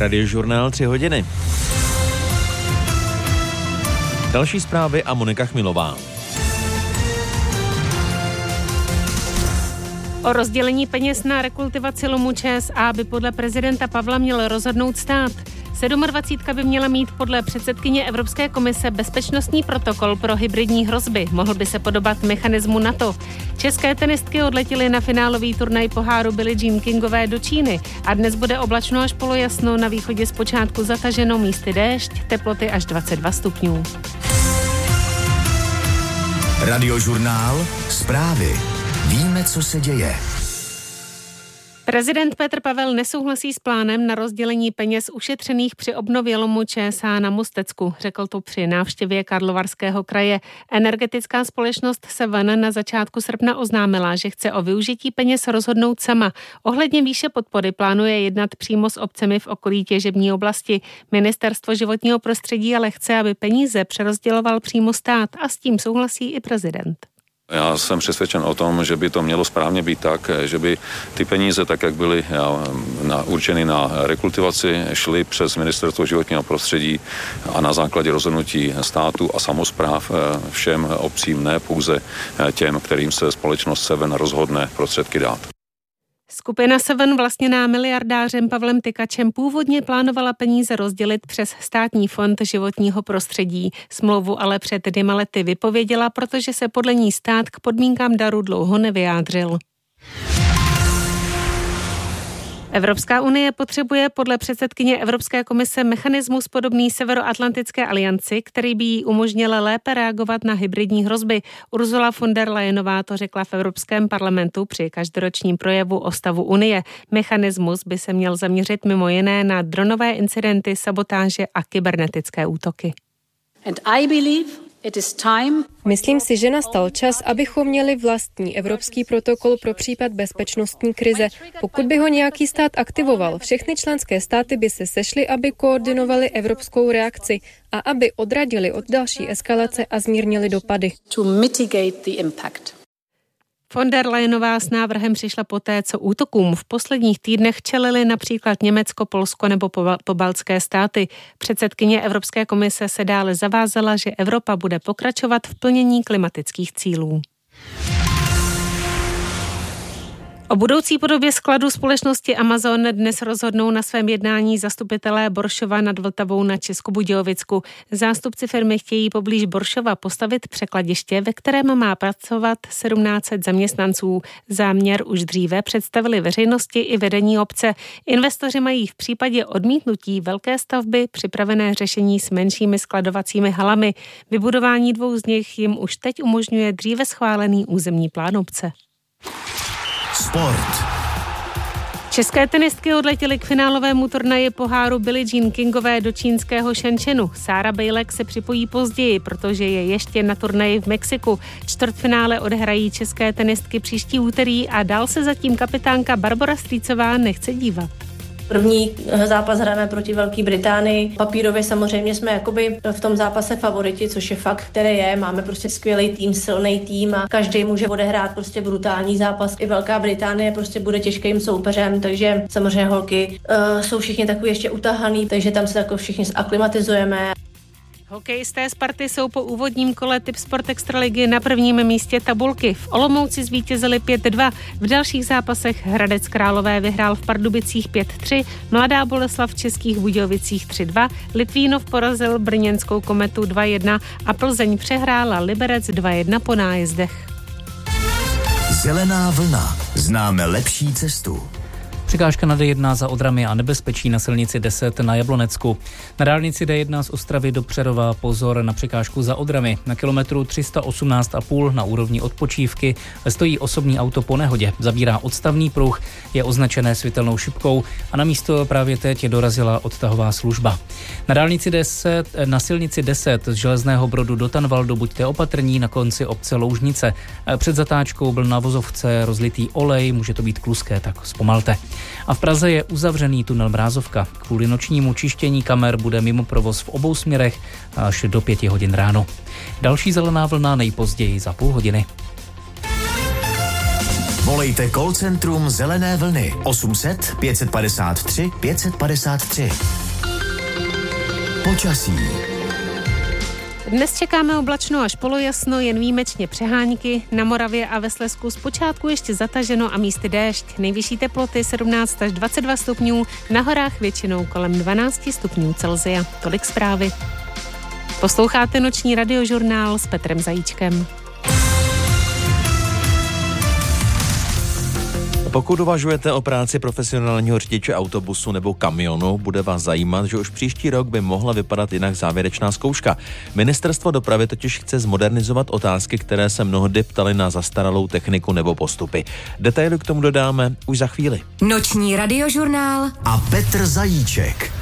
Radiožurnál 3 hodiny. Další zprávy a Monika Chmilová. O rozdělení peněz na rekultivaci lomu ČSA by podle prezidenta Pavla měl rozhodnout stát. 27 by měla mít podle předsedkyně Evropské komise bezpečnostní protokol pro hybridní hrozby. Mohl by se podobat mechanismu NATO. České tenistky odletěly na finálový turnaj poháru Billie Jean Kingové do Číny a dnes bude oblačno až polojasno, na východě zpočátku zataženo, místy déšť, teploty až 22 stupňů. Radiožurnál, zprávy. Víme, co se děje. Prezident Petr Pavel nesouhlasí s plánem na rozdělení peněz ušetřených při obnově lomu ČSA na Mostecku. Řekl to při návštěvě Karlovarského kraje. Energetická společnost Seven na začátku srpna oznámila, že chce o využití peněz rozhodnout sama. Ohledně výše podpory plánuje jednat přímo s obcemi v okolí těžební oblasti. Ministerstvo životního prostředí ale chce, aby peníze přerozděloval přímo stát a s tím souhlasí i prezident. Já jsem přesvědčen o tom, že by to mělo správně být tak, že by ty peníze, tak jak byly určeny na rekultivaci, šly přes Ministerstvo životního prostředí a na základě rozhodnutí státu a samospráv všem obcím, ne pouze těm, kterým se společnost Seven rozhodne prostředky dát. Skupina Seven vlastněná miliardářem Pavlem Tykačem původně plánovala peníze rozdělit přes Státní fond životního prostředí. Smlouvu ale před 2 lety vypověděla, protože se podle ní stát k podmínkám daru dlouho nevyjádřil. Evropská unie potřebuje podle předsedkyně Evropské komise mechanismus podobný Severoatlantické alianci, který by jí umožnil lépe reagovat na hybridní hrozby. Ursula von der Leyenová to řekla v Evropském parlamentu při každoročním projevu o stavu Unie. Mechanismus by se měl zaměřit mimo jiné na dronové incidenty, sabotáže a kybernetické útoky. Myslím si, že nastal čas, abychom měli vlastní evropský protokol pro případ bezpečnostní krize. Pokud by ho nějaký stát aktivoval, všechny členské státy by se sešly, aby koordinovali evropskou reakci a aby odradili od další eskalace a zmírnili dopady. Von der Leyenová s návrhem přišla poté, co útokům v posledních týdnech čelili například Německo, Polsko nebo pobaltské státy. Předsedkyně Evropské komise se dále zavázala, že Evropa bude pokračovat v plnění klimatických cílů. O budoucí podobě skladu společnosti Amazon dnes rozhodnou na svém jednání zastupitelé Boršova nad Vltavou na Českobudějovicku. Zástupci firmy chtějí poblíž Boršova postavit překladiště, ve kterém má pracovat 1700 zaměstnanců. Záměr už dříve představili veřejnosti i vedení obce. Investoři mají v případě odmítnutí velké stavby připravené řešení s menšími skladovacími halami. Vybudování 2 z nich jim už teď umožňuje dříve schválený územní plán obce. Sport. České tenistky odletěly k finálovému turnaji poháru Billie Jean Kingové do čínského Shenzhenu. Sára Bejlek se připojí později, protože je ještě na turnaji v Mexiku. Čtvrtfinále odehrají české tenistky příští úterý a dál se zatím kapitánka Barbora Strýcová nechce dívat. První zápas hrajeme proti Velké Británii. Papírově samozřejmě jsme jakoby v tom zápase favoriti, což je fakt, který je. Máme prostě skvělý tým, silný tým a každý může odehrát prostě brutální zápas. I Velká Británie prostě bude těžkým soupeřem, takže samozřejmě holky jsou všichni takový ještě utahaný, takže tam se jako všichni zaklimatizujeme. Hokejisté Sparty jsou po úvodním kole Tipsport Extraligy na prvním místě tabulky. V Olomouci zvítězili 5-2. V dalších zápasech Hradec Králové vyhrál v Pardubicích 5-3, Mladá Boleslav v Českých Budějovicích 3-2, Litvínov porazil brněnskou Kometu 2-1 a Plzeň přehrála Liberec 2-1 po nájezdech. Zelená vlna. Známe lepší cestu. Překážka na D1 za Odrami a nebezpečí na silnici 10 na Jablonecku. Na dálnici D1 z Ostravy do Přerova pozor na překážku za Odrami. Na kilometru 318,5 na úrovni odpočívky stojí osobní auto po nehodě. Zabírá odstavný pruh, je označené světelnou šipkou a na místo právě teď dorazila odtahová služba. Na dálnici 10, na silnici 10 z Železného Brodu do Tanvaldu buďte opatrní na konci obce Loužnice. Před zatáčkou byl na vozovce rozlitý olej, může to být kluské, tak zpomalte. A v Praze je uzavřený tunel Mrázovka. Kvůli nočnímu čištění kamer bude mimo provoz v obou směrech až do 5 hodin ráno. Další zelená vlna nejpozději za půl hodiny. Volejte call centrum Zelené vlny 800 553 553. Počasí. Dnes čekáme oblačno až polojasno, jen výjimečně přehánky. Na Moravě a ve Slezsku zpočátku ještě zataženo a místy déšť. Nejvyšší teploty 17 až 22 stupňů, na horách většinou kolem 12 stupňů Celsia. Tolik zprávy. Posloucháte noční radiožurnál s Petrem Zajíčkem. Pokud uvažujete o práci profesionálního řidiče autobusu nebo kamionu, bude vás zajímat, že už příští rok by mohla vypadat jinak závěrečná zkouška. Ministerstvo dopravy totiž chce zmodernizovat otázky, které se mnohdy ptaly na zastaralou techniku nebo postupy. Detaily k tomu dodáme už za chvíli. Noční radiožurnál a Petr Zajíček.